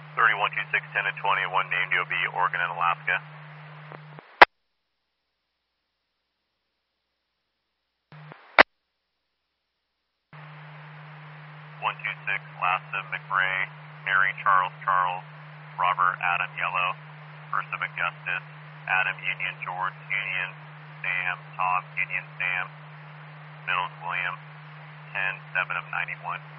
3126, 10 and 20, one named DOB, Oregon and Alaska. 126, Lassa, McRae, Mary, Charles, Robert, Adam, Yellow, Ursa, Augustus, Adam, Union, George, Union, Sam, Tom, Union, Sam, Mills, William, 10, 7 of 91.